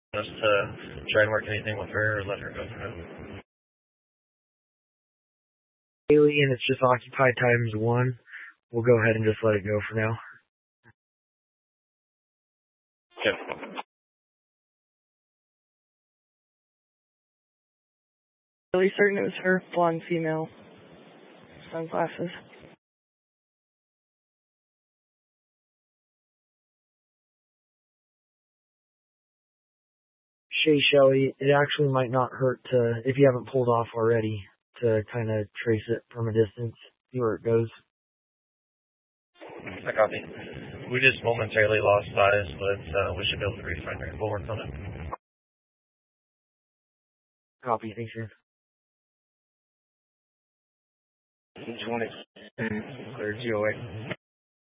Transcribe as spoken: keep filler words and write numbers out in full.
us to try and work anything with her or let her go through. Haley, and it's just occupied times one. We'll go ahead and just let it go for now. Okay. Really certain it was her, blonde female, sunglasses. Shay Shelley, it actually might not hurt to, if you haven't pulled off already, to kind of trace it from a distance, see where it goes. I copy. We just momentarily lost size, but uh, we should be able to refind her. We'll work on it. Copy, thanks, sir. Each one is clear G O A.